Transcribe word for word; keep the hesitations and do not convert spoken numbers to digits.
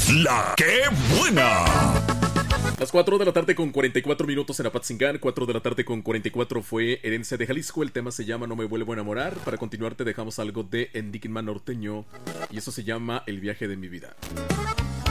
La que buena. Las cuatro de la tarde con cuarenta y cuatro minutos en Apatzingán. Cuatro de la tarde con cuarenta y cuatro fue Herencia de Jalisco. El tema se llama No me vuelvo a enamorar. Para continuar te dejamos algo de Enrique Man norteño y eso se llama El viaje de mi vida.